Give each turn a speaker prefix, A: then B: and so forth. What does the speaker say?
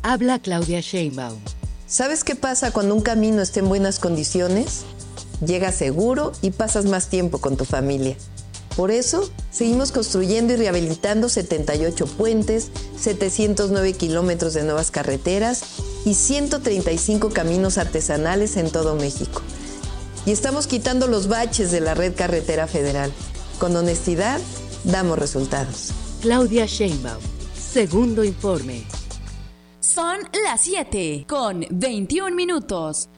A: Habla Claudia Sheinbaum.
B: ¿Sabes qué pasa cuando un camino está en buenas condiciones? Llegas seguro y pasas más tiempo con tu familia. Por eso, seguimos construyendo y rehabilitando 78 puentes, 709 kilómetros de nuevas carreteras y 135 caminos artesanales en todo México. Y estamos quitando los baches de la red carretera federal. Con honestidad, damos resultados.
A: Claudia Sheinbaum, segundo informe.
C: Son las 7:21.